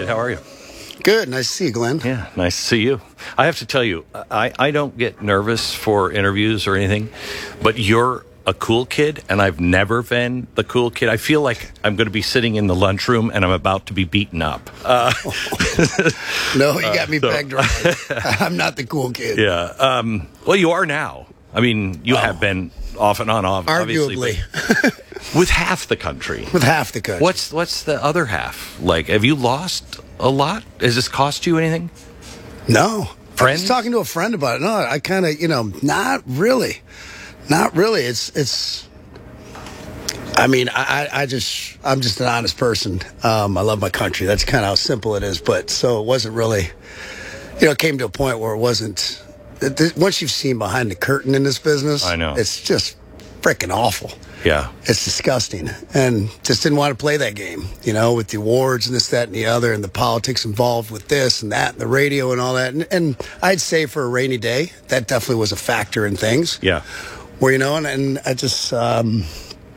David. How are you? Good. Nice to see you, Glenn. Yeah, nice to see you. I have to tell you, I don't get nervous for interviews or anything, but you're a cool kid, and I've never been the cool kid. I feel like I'm going to be sitting in the lunchroom, and I'm about to be beaten up. No, you got me pegged right. I'm not the cool kid. Yeah. Well, you are now. I mean, you have been off and on, Arguably. obviously. With half the country. With half the country. What's the other half? Like, have you lost a lot? Has this cost you anything? No. Friends? I was talking to a friend about it. No, I kind of, not really. Not really. It's I mean, I'm just an honest person. I love my country. That's kind of how simple it is. But so it wasn't really, it came to a point where it wasn't, once you've seen behind the curtain in this business, I know. It's just freaking awful. Yeah. It's disgusting. And just didn't want to play that game, with the awards and this, that, and the other, and the politics involved with this and that, and the radio and all that. And I'd say for a rainy day, that definitely was a factor in things. Yeah. Where, and I just, I've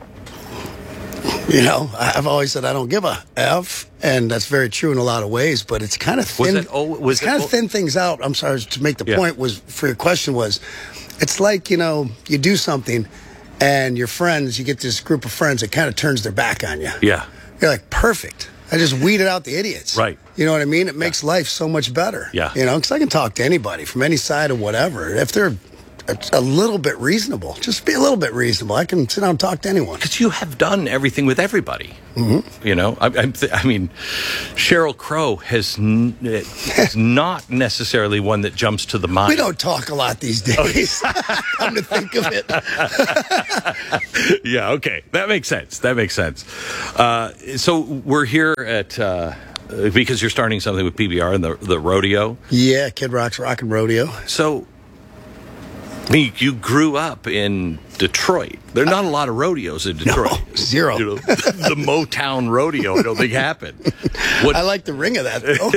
always said I don't give a F, and that's very true in a lot of ways, but it's kind of thin. Thin things out. I'm sorry, to make the point for your question was, it's like, you do something, and your friends, you get this group of friends that kind of turns their back on you. Yeah. You're like, perfect. I just weeded out the idiots. Right. You know what I mean? It makes life so much better. Yeah. Because I can talk to anybody from any side or whatever. If they're a little bit reasonable, just be a little bit reasonable, I can sit down and talk to anyone. Because you have done everything with everybody. Mm-hmm. I mean, Sheryl Crow is not necessarily one that jumps to the mind. We don't talk a lot these days. Come to think of it. Yeah, okay. That makes sense. So we're here at, because you're starting something with PBR and the rodeo. Yeah, Kid Rock's Rockin' Rodeo. So, you grew up in Detroit. There are not a lot of rodeos in Detroit. No, zero. The Motown rodeo, I don't think happened. I like the ring of that, though.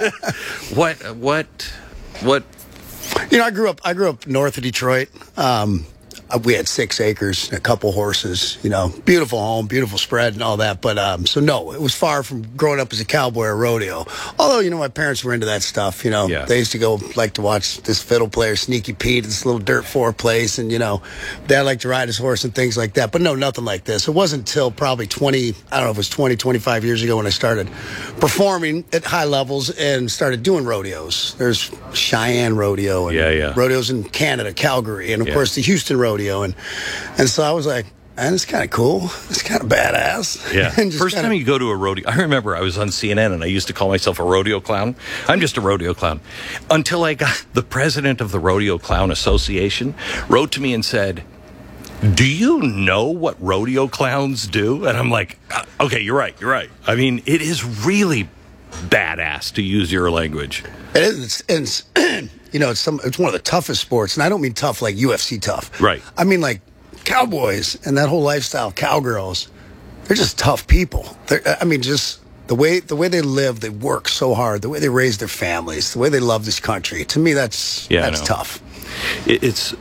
What? I grew up north of Detroit. We had 6 acres, a couple horses, beautiful home, beautiful spread and all that. But, so no, it was far from growing up as a cowboy or rodeo. Although, my parents were into that stuff, Yeah. They used to go like to watch this fiddle player, Sneaky Pete, this little dirt floor place. And, Dad liked to ride his horse and things like that. But no, nothing like this. It wasn't until probably 25 years ago when I started performing at high levels and started doing rodeos. There's Cheyenne Rodeo and rodeos in Canada, Calgary, and of course the Houston Rodeo. And so I was like, man, it's kind of cool. It's kind of badass. Yeah. First time you go to a rodeo, I remember I was on CNN and I used to call myself a rodeo clown. I'm just a rodeo clown. Until I got the president of the Rodeo Clown Association wrote to me and said, do you know what rodeo clowns do? And I'm like, okay, you're right. I mean, it is really badass, to use your language. It is. It's it's one of the toughest sports, and I don't mean tough like UFC tough. Right. I mean like cowboys and that whole lifestyle, cowgirls. They're just tough people. Just the way they live, they work so hard, the way they raise their families, the way they love this country. To me, that's tough. It's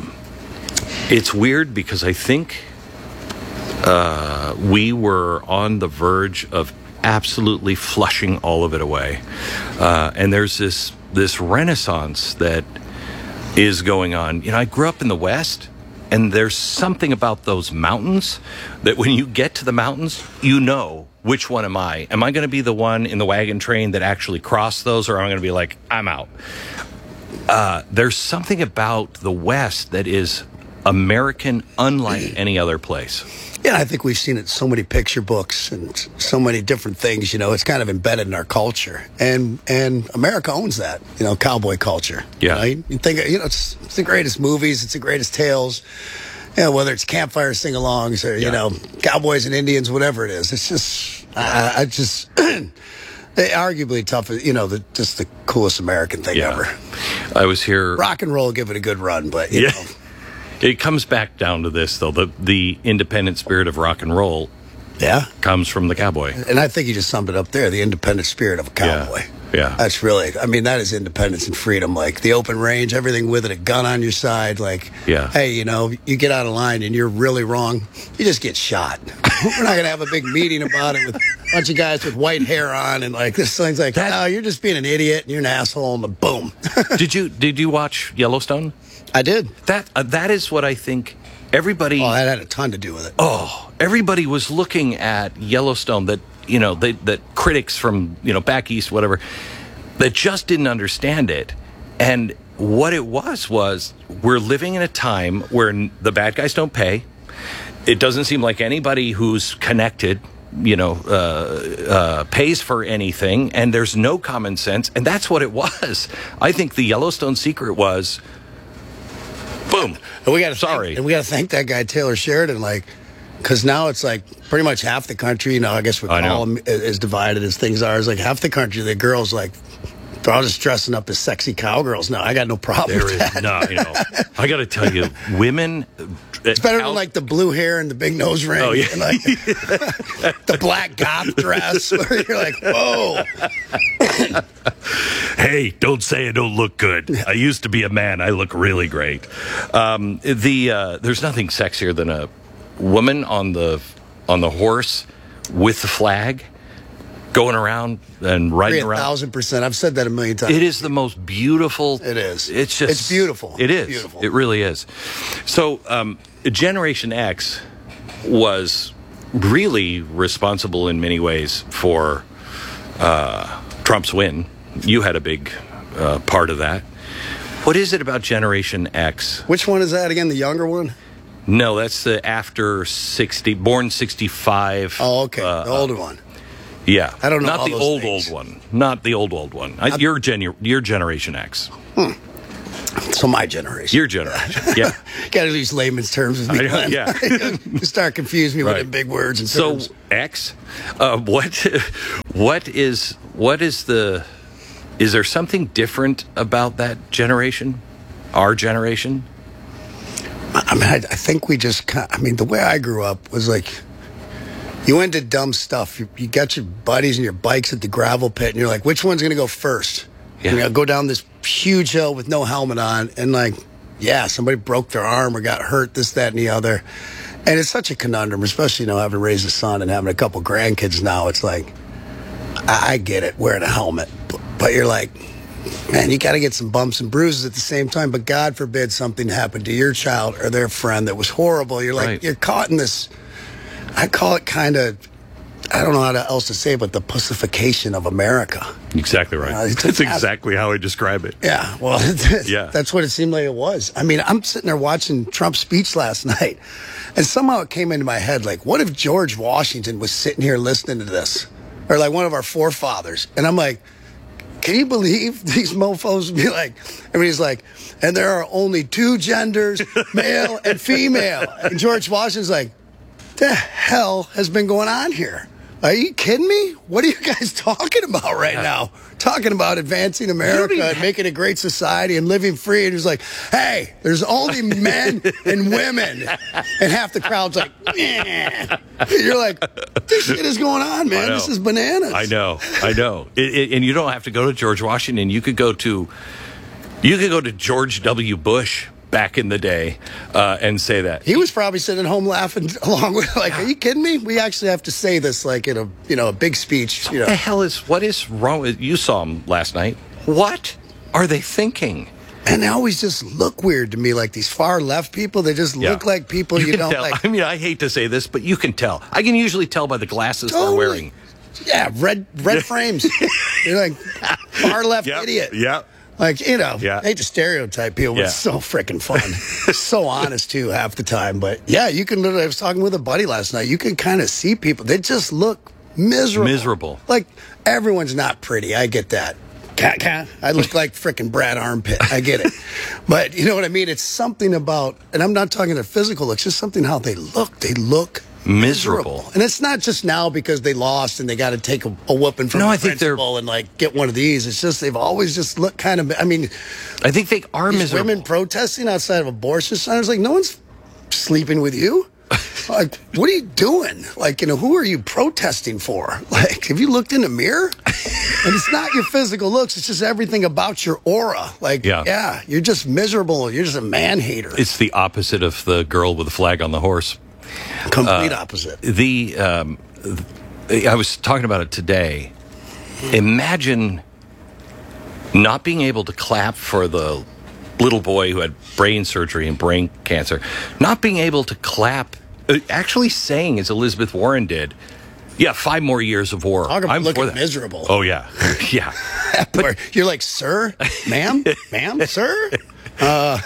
weird because I think we were on the verge of absolutely flushing all of it away, and there's this renaissance that is going on. I grew up in the West, and there's something about those mountains that when you get to the mountains, which one am I? Am I going to be the one in the wagon train that actually crossed those, or am I going to be like, I'm out? There's something about the West that is American, unlike any other place. Yeah, I think we've seen it in so many picture books and so many different things. It's kind of embedded in our culture, and America owns that. Cowboy culture. Yeah, right? You think it's the greatest movies, it's the greatest tales. Whether it's campfire sing-alongs or cowboys and Indians, whatever it is. It's just they arguably tough. Just the coolest American thing ever. I was here. Rock and roll, give it a good run, but you know. It comes back down to this, though. The independent spirit of rock and roll comes from the cowboy. And I think you just summed it up there, the independent spirit of a cowboy. Yeah. That's really, that is independence and freedom. Like the open range, everything with it, a gun on your side. Like, hey, you get out of line and you're really wrong, you just get shot. we're not gonna have a big meeting about it with a bunch of guys with white hair on and like this thing's like, That- oh, you're just being an idiot and you're an asshole, and boom. Did you watch Yellowstone? I did. That is what I think everybody. Oh, that had a ton to do with it. Oh, everybody was looking at Yellowstone that that critics from back east, whatever, that just didn't understand it. And what it was we're living in a time where the bad guys don't pay. It doesn't seem like anybody who's connected, pays for anything, and there's no common sense. And that's what it was. I think the Yellowstone secret was, boom. And we got to Sorry. and we got to thank that guy Taylor Sheridan, because now it's like pretty much half the country. I guess we call them as divided as things are. It's like half the country, the girls they're all just dressing up as sexy cowgirls now. I got no problem with that. I got to tell you, women. It's better than the blue hair and the big nose ring and the black goth dress where you're like, whoa. Hey, don't say I don't look good. I used to be a man. I look really great. There's nothing sexier than a woman on the horse with the flag going around and riding around. 1,000%. I've said that a million times. It is the most beautiful. It is. It's beautiful. It is. Beautiful. It really is. So, Generation X was really responsible in many ways for Trump's win. You had a big part of that. What is it about Generation X? Which one is that again? The younger one? No, that's the after 60, born 65. Oh, okay. The older one. Yeah. I don't know. Not all the those old things. one. Not the old one. You're Generation X. So my generation. Your generation. Yeah. Got to use layman's terms with me. Glenn. Yeah. You start confusing me with Right. the big words and So terms. X, what is the? Is there something different about that generation? Our generation? I mean, I think we just the way I grew up was like, you went to dumb stuff. You got your buddies and your bikes at the gravel pit, and you're like, which one's going to go first? Yeah. And you go down this huge hill with no helmet on, and somebody broke their arm or got hurt, this, that, and the other. And it's such a conundrum, especially, having raised a son and having a couple grandkids now. It's like, I get it, wearing a helmet. But you're like, man, you got to get some bumps and bruises at the same time. But God forbid something happened to your child or their friend that was horrible. You're like, Right. You're caught in this, I call it kind of, I don't know how else to say it, but the pussification of America. Exactly right. That's exactly how I describe it. Yeah, well, Yeah. That's what it seemed like it was. I mean, I'm sitting there watching Trump's speech last night, and somehow it came into my head, what if George Washington was sitting here listening to this? Or one of our forefathers. And I'm like, can you believe these mofos would be like, he's like, and there are only two genders, male and female. And George Washington's like, the hell has been going on here? Are you kidding me? What are you guys talking about right now? Talking about advancing America and making a great society and living free. And he's like, hey, there's only men and women. And half the crowd's like, yeah. You're like, this shit is going on, man. This is bananas. I know. And you don't have to go to George Washington. You could go to George W. Bush back in the day and say that. He was probably sitting at home laughing along with, are you kidding me? We actually have to say this in a big speech. What the hell what is wrong with, you saw him last night. What are they thinking? And they always just look weird to me, like these far left people. They just look like people you can don't tell. like. I mean, I hate to say this, but you can tell. I can usually tell by the glasses they're wearing. Yeah, red frames. You're like, far left idiot. Yeah. I hate to stereotype people, but it's so freaking fun. So honest, too, half the time. But, yeah, you can literally, I was talking with a buddy last night. You can kind of see people. They just look miserable. Like, everyone's not pretty. I get that. I look like freaking Brad Armpit. I get it. But, you know what I mean? It's something about, and I'm not talking their physical looks, just something how they look. They look miserable. And it's not just now because they lost and they got to take a whooping from the principal and get one of these. It's just they've always just looked kind of. I mean, I think they are miserable. Women protesting outside of abortion centers, no one's sleeping with you. What are you doing? Who are you protesting for? Have you looked in the mirror? And it's not your physical looks; it's just everything about your aura. You're just miserable. You're just a man hater. It's the opposite of the girl with the flag on the horse. Complete opposite. I was talking about it today. Imagine not being able to clap for the little boy who had brain surgery and brain cancer, not being able to clap, actually saying, as Elizabeth Warren did, yeah, 5 more years of war. I'm looking miserable. Oh, yeah. Yeah. But you're like, sir, ma'am, sir? Yeah.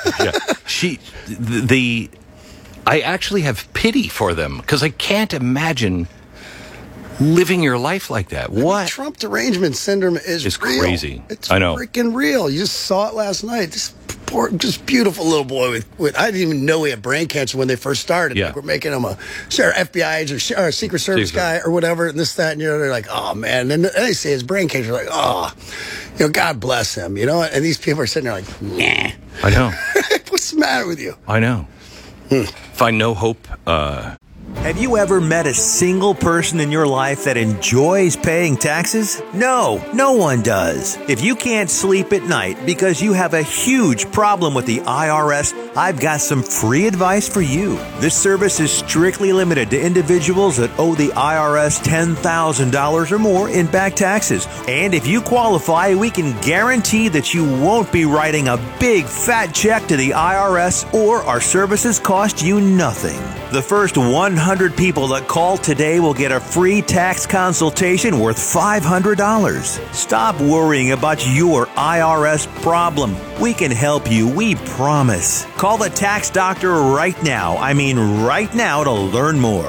I actually have pity for them because I can't imagine living your life like that. What? Trump derangement syndrome is real. Crazy. It's I know. Freaking real. You just saw it last night. This poor, just beautiful little boy with I didn't even know he had brain cancer when they first started. Yeah. Like, we're making him a FBI agent or a Secret Service guy or whatever, and this, that, and they're like, oh man. And then they say his brain cancer, like, oh, God bless him, and these people are sitting there like, nah. I know. What's the matter with you? I know. Find no hope. Have you ever met a single person in your life that enjoys paying taxes? No one does. If you can't sleep at night because you have a huge problem with the IRS, I've got some free advice for you. This service is strictly limited to individuals that owe the IRS $10,000 or more in back taxes. And if you qualify, we can guarantee that you won't be writing a big fat check to the IRS, or our services cost you nothing. The first 100 people that call today will get a free tax consultation worth $500. Stop worrying about your IRS problem. We can help you, we promise. Call the tax doctor right now. I mean right now, to learn more.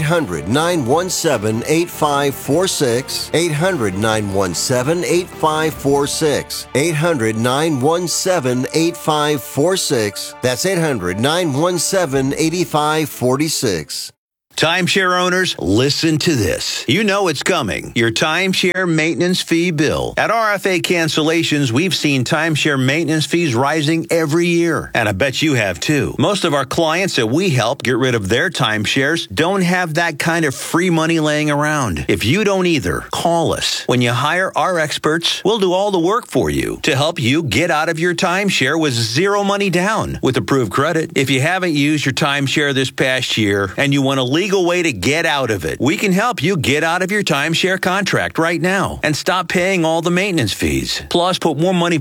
800-917-8546. 800-917-8546. 800-917-8546. That's 800-917-8546. Timeshare owners, listen to this. You know it's coming. Your timeshare maintenance fee bill. At RFA Cancellations, we've seen timeshare maintenance fees rising every year. And I bet you have too. Most of our clients that we help get rid of their timeshares don't have that kind of free money laying around. If you don't either, call us. When you hire our experts, we'll do all the work for you to help you get out of your timeshare with zero money down with approved credit. If you haven't used your timeshare this past year and you want a legal way to get out of it, we can help you get out of your timeshare contract right now and stop paying all the maintenance fees. Plus, put more money